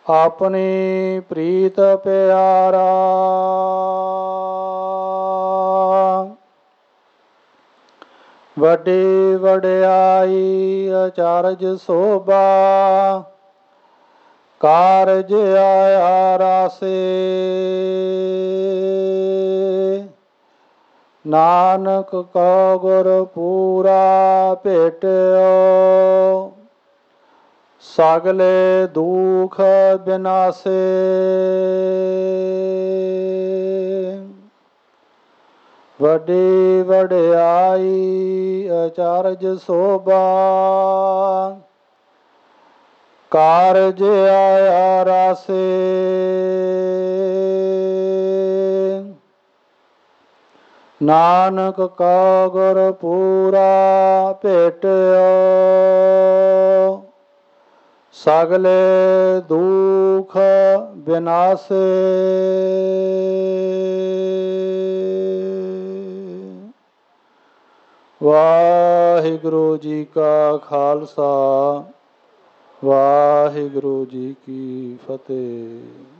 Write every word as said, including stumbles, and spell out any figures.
ਆਪਣੀ ਪ੍ਰੀਤ ਪਿਆਰਾ। ਵੱਡੀ ਵਡਿਆਈ ਅਚਰਜ ਸੋਭਾ, ਕਾਰਜ ਆਇਆ ਰਾਸੇ। ਨਾਨਕ ਕਉ ਗੁਰ ਪੂਰਾ ਭੇਟਿਓ, ਸਗਲੇ ਦੁਖ ਬਿਨਾਸੇ। ਵੱਡੀ ਵਡਿਆਈ ਅਚਰਜ ਸੋਭਾ, ਕਾਰਜ ਆਇਆ ਰਾਸੇ। ਨਾਨਕ ਕਉ ਗੁਰ ਪੂਰਾ ਭੇਟਿਓ, ਸਗਲੇ ਦੁਖ ਬਿਨਾਸੇ। ਵਾਹਿਗੁਰੂ ਜੀ ਕਾ ਖਾਲਸਾ, ਵਾਹਿਗੁਰੂ ਜੀ ਕੀ ਫਤਿਹ।